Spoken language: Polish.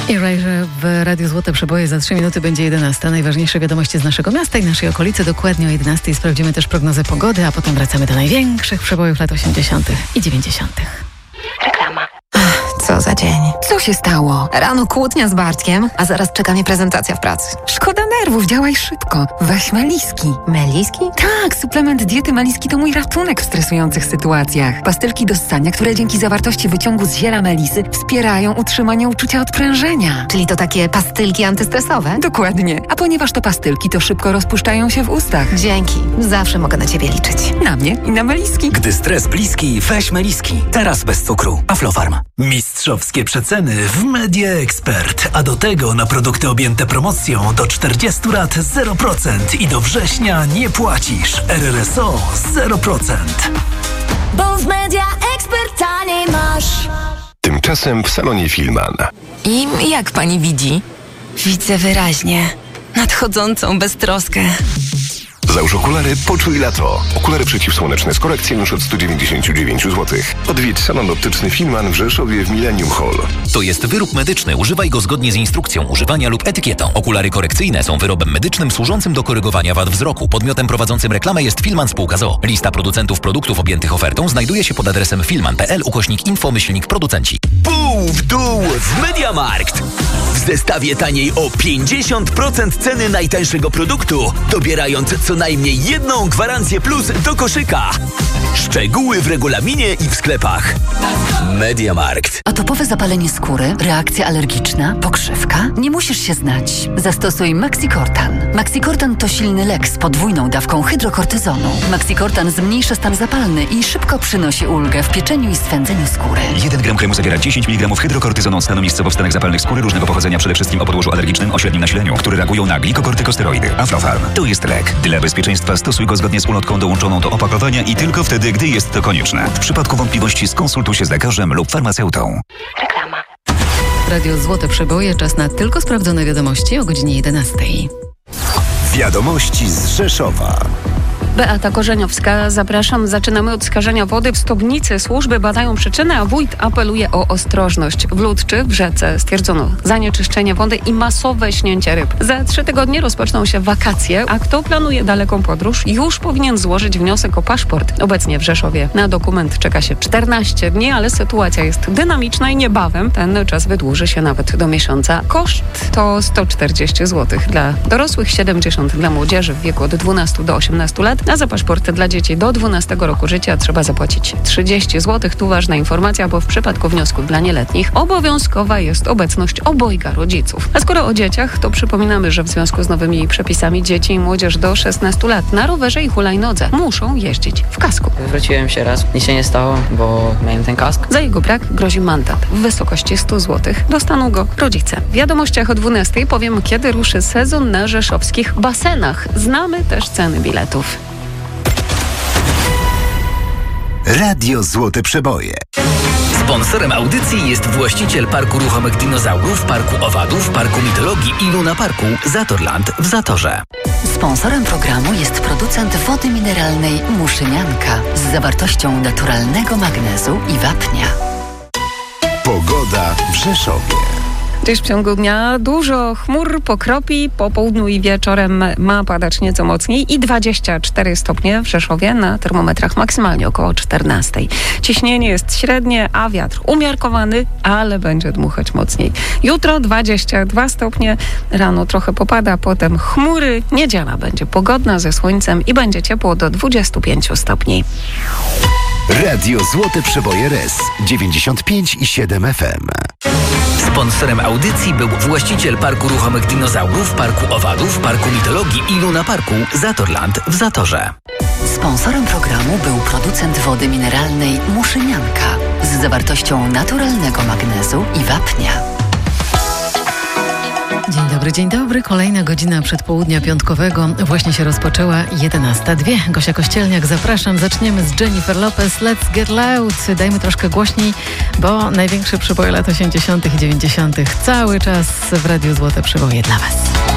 I że w Radiu Złote Przeboje za 3 minuty będzie 11. Najważniejsze wiadomości z naszego miasta i naszej okolicy. Dokładnie o 11 sprawdzimy też prognozę pogody, a potem wracamy do największych przebojów lat 80. i 90. Reklama. Co za dzień. Co się stało? Rano kłótnia z Bartkiem, a zaraz czeka mnie prezentacja w pracy. Szkoda nerwów, działaj szybko. Weź Meliski. Meliski? Tak, suplement diety Meliski to mój ratunek w stresujących sytuacjach. Pastylki do ssania, które dzięki zawartości wyciągu z ziela melisy wspierają utrzymanie uczucia odprężenia. Czyli to takie pastylki antystresowe? Dokładnie. A ponieważ to pastylki, to szybko rozpuszczają się w ustach. Dzięki. Zawsze mogę na ciebie liczyć. Na mnie i na Meliski. Gdy stres bliski, weź Meliski. Teraz bez cukru. Aflofarm. Mistrzowskie przeceny w Media Expert. A do tego na produkty objęte promocją do 40 lat 0% i do września nie płacisz. RRSO 0%. Bo w Media Expert taniej masz. Tymczasem w salonie Filman. I jak pani widzi? Widzę wyraźnie. Nadchodzącą beztroskę. Załóż okulary, poczuj lato. Okulary przeciwsłoneczne z korekcją już od 199 zł. Odwiedź salon optyczny Filman w Rzeszowie w Millennium Hall. To jest wyrób medyczny. Używaj go zgodnie z instrukcją używania lub etykietą. Okulary korekcyjne są wyrobem medycznym służącym do korygowania wad wzroku. Podmiotem prowadzącym reklamę jest Filman Spółka z o.o. Lista producentów produktów objętych ofertą znajduje się pod adresem filman.pl/info-producenci. Pół w dół w MediaMarkt. W zestawie taniej o 50% ceny najtańszego produktu, dobierając co najmniej jedną gwarancję plus do koszyka. Szczegóły w regulaminie i w sklepach. MediaMarkt. Atopowe zapalenie skóry, reakcja alergiczna, pokrzywka? Nie musisz się znać. Zastosuj Maxicortan. Maxicortan to silny lek z podwójną dawką hydrokortyzonu. Maxicortan zmniejsza stan zapalny i szybko przynosi ulgę w pieczeniu i swędzeniu skóry. 1 gram kremu zawiera 10 mg hydrokortyzonu stanu miejscowo w stanach zapalnych skóry różnego pochodzenia, przede wszystkim o podłożu alergicznym o średnim nasileniu, które reagują na glikokortykosteroidy. Aflofarm. To jest lek. Dla bezpieczeństwa stosuj go zgodnie z ulotką dołączoną do opakowania i tylko wtedy, gdy jest to konieczne. W przypadku wątpliwości skonsultuj się z lekarzem lub farmaceutą. Reklama. Radio Złote Przeboje, czas na tylko sprawdzone wiadomości o godzinie 11. Wiadomości z Rzeszowa. Beata Korzeniowska, zapraszam. Zaczynamy od skażenia wody w Stobnicy. Służby badają przyczynę, a wójt apeluje o ostrożność. W Ludczy, w rzece, stwierdzono zanieczyszczenie wody i masowe śnięcie ryb. Za 3 tygodnie rozpoczną się wakacje, a kto planuje daleką podróż, już powinien złożyć wniosek o paszport. Obecnie w Rzeszowie na dokument czeka się 14 dni, ale sytuacja jest dynamiczna i niebawem ten czas wydłuży się nawet do miesiąca. Koszt to 140 zł dla dorosłych, 70 dla młodzieży w wieku od 12 do 18 lat. A za paszporty dla dzieci do 12 roku życia trzeba zapłacić 30 zł. Tu ważna informacja, bo w przypadku wniosku dla nieletnich obowiązkowa jest obecność obojga rodziców. A skoro o dzieciach, to przypominamy, że w związku z nowymi przepisami dzieci i młodzież do 16 lat na rowerze i hulajnodze muszą jeździć w kasku. Wróciłem się raz, nic się nie stało, bo miałem ten kask. Za jego brak grozi mandat w wysokości 100 zł. Dostaną go rodzice. W wiadomościach o 12 powiem, kiedy ruszy sezon na rzeszowskich basenach. Znamy też ceny biletów. Radio Złote Przeboje. Sponsorem audycji jest właściciel Parku Ruchomych Dinozaurów, Parku Owadów, Parku Mitologii i Luna Parku Zatorland w Zatorze. Sponsorem programu jest producent wody mineralnej Muszynianka z zawartością naturalnego magnezu i wapnia. Pogoda w Rzeszowie. Dziś w ciągu dnia dużo chmur, pokropi, po południu i wieczorem ma padać nieco mocniej i 24 stopnie w Rzeszowie, na termometrach maksymalnie około 14. Ciśnienie jest średnie, a wiatr umiarkowany, ale będzie dmuchać mocniej. Jutro 22 stopnie, rano trochę popada, potem chmury, niedziela będzie pogodna ze słońcem i będzie ciepło do 25 stopni. Radio Złote Przeboje RES 95,7 FM. Sponsorem audycji był właściciel Parku Ruchomych Dinozaurów, Parku Owadów, Parku Mitologii i Luna Parku Zatorland w Zatorze. Sponsorem programu był producent wody mineralnej Muszynianka z zawartością naturalnego magnezu i wapnia. Dzień dobry. Kolejna godzina przedpołudnia piątkowego właśnie się rozpoczęła, 11:02. Gosia Kościelniak, zapraszam. Zaczniemy z Jennifer Lopez. Let's get loud. Dajmy troszkę głośniej, bo największe przeboje lat 80. i 90. cały czas w Radiu Złote Przeboje dla Was.